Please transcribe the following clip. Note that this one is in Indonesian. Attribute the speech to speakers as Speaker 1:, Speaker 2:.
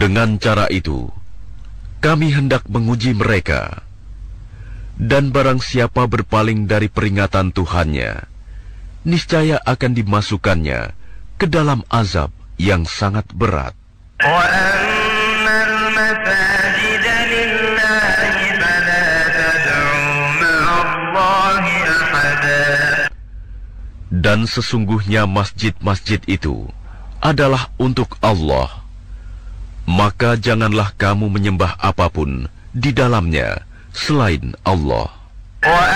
Speaker 1: Dengan cara itu, kami hendak menguji mereka. Dan barang siapa berpaling dari peringatan Tuhannya, niscaya akan dimasukkannya ke dalam azab yang sangat berat. Dan sesungguhnya masjid-masjid itu adalah untuk Allah. Maka janganlah kamu menyembah apapun di dalamnya selain Allah.